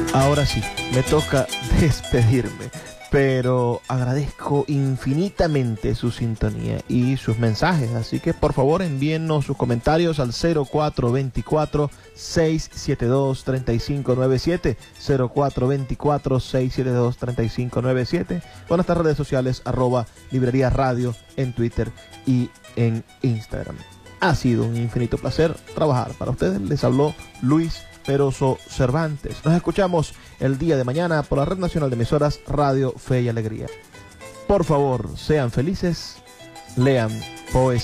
Ahora sí, me toca despedirme, pero agradezco infinitamente su sintonía y sus mensajes, así que por favor envíennos sus comentarios al 0424-672-3597, 0424-672-3597, con nuestras redes sociales, @Librería Radio en Twitter y en Instagram. Ha sido un infinito placer trabajar para ustedes. Les habló Luis Peroso Cervantes. Nos escuchamos el día de mañana por la Red Nacional de Emisoras Radio Fe y Alegría. Por favor, sean felices, lean poesía.